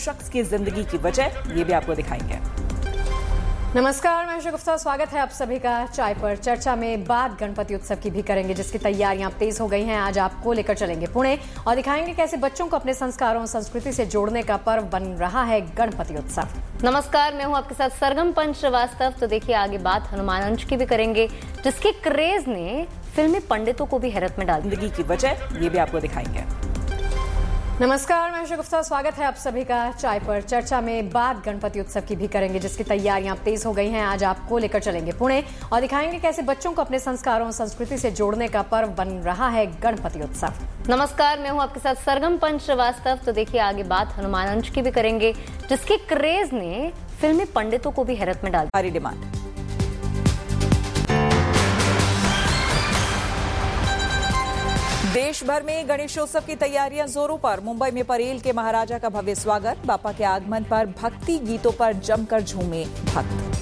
शख्स की जिंदगी की वजह, ये भी आपको दिखाएंगे। नमस्कार, मैं गुप्ता, स्वागत है आप सभी का चाय पर चर्चा में। बात गणपति उत्सव की भी करेंगे, जिसकी तैयारियां तेज हो गई हैं। आज आपको लेकर चलेंगे पुणे और दिखाएंगे कैसे बच्चों को अपने संस्कारों और संस्कृति से जोड़ने का पर्व बन रहा है गणपति उत्सव। नमस्कार, मैं हूं आपके साथ सरगम पंच श्रीवास्तव। तो देखिए, आगे बात हनुमान अंश की भी करेंगे, जिसके क्रेज ने फिल्मी पंडितों को भी हैरत में डाल दी। जिंदगी की वजह, ये भी आपको दिखाएंगे। नमस्कार, मैं गुप्ता, स्वागत है आप सभी का चाय पर चर्चा में। बात गणपति उत्सव की भी करेंगे, जिसकी तैयारियां तेज हो गई हैं। आज आपको लेकर चलेंगे पुणे और दिखाएंगे कैसे बच्चों को अपने संस्कारों और संस्कृति से जोड़ने का पर्व बन रहा है गणपति उत्सव। नमस्कार, मैं हूं आपके साथ सरगम पंच श्रीवास्तव। तो देखिए, आगे बात हनुमान अंश की भी करेंगे, जिसके क्रेज ने फिल्मी पंडितों को भी हैरत में डाल दी। भारी डिमांड। देश भर में गणेशोत्सव की तैयारियां जोरों पर। मुंबई में परेल के महाराजा का भव्य स्वागत। बापा के आगमन पर भक्ति गीतों पर जमकर झूमे भक्त।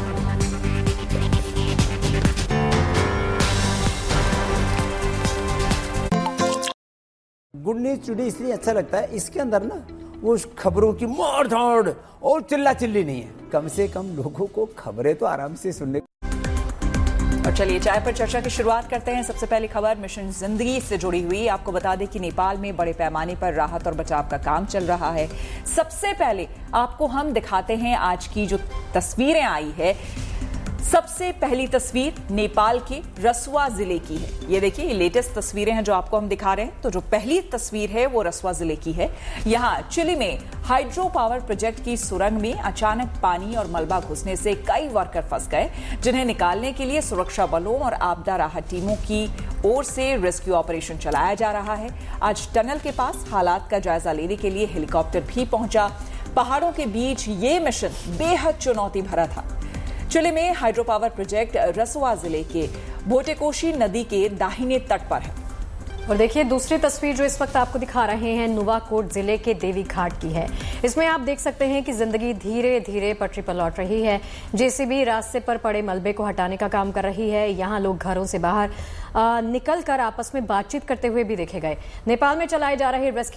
गुड न्यूज टुडे इसलिए अच्छा लगता है, इसके अंदर ना वो खबरों की मार धाड़ और चिल्ला चिल्ली नहीं है। कम से कम लोगों को खबरें तो आराम से सुनने। और चलिए चाय पर चर्चा की शुरुआत करते हैं। सबसे पहली खबर मिशन जिंदगी से जुड़ी हुई। आपको बता दें कि नेपाल में बड़े पैमाने पर राहत और बचाव का काम चल रहा है। सबसे पहले आपको हम दिखाते हैं आज की जो तस्वीरें आई है। सबसे पहली तस्वीर नेपाल के रसुआ जिले की है। ये देखिए, ये लेटेस्ट तस्वीरें हैं जो आपको हम दिखा रहे हैं। तो जो पहली तस्वीर है वो रसुआ जिले की है। यहाँ चिली में हाइड्रो पावर प्रोजेक्ट की सुरंग में अचानक पानी और मलबा घुसने से कई वर्कर फंस गए, जिन्हें निकालने के लिए सुरक्षा बलों और आपदा राहत टीमों की ओर से रेस्क्यू ऑपरेशन चलाया जा रहा है। आज टनल के पास हालात का जायजा लेने के लिए हेलीकॉप्टर भी पहुंचा। पहाड़ों के बीच ये मिशन बेहद चुनौती भरा था। चिली में हाइड्रो पावर प्रोजेक्ट रसुआ जिले के बोटेकोशी नदी के दाहिने तट पर है। और देखिए, दूसरी तस्वीर जो इस वक्त आपको दिखा रहे हैं नुवाकोट जिले के देवी घाट की है। इसमें आप देख सकते हैं कि जिंदगी धीरे धीरे पटरी पर लौट रही है। जेसीबी रास्ते पर पड़े मलबे को हटाने का काम कर रही है। यहाँ लोग घरों से बाहर निकलकर आपस में बातचीत करते हुए भी देखे गए। नेपाल में चलाए जा रहे रेस्क्यू